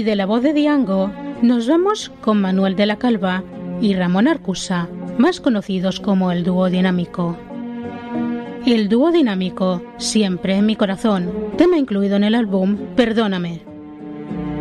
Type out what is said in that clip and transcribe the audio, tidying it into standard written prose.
Y de la voz de Diango nos vamos con Manuel de la Calva y Ramón Arcusa, más conocidos como el dúo dinámico. El dúo dinámico, siempre en mi corazón, tema incluido en el álbum Perdóname.